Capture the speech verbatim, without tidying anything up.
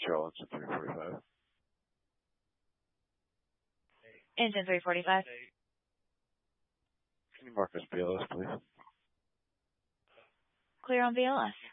Control engine three forty-five. Engine three forty-five. Can you mark us B L S, please? Clear on B L S.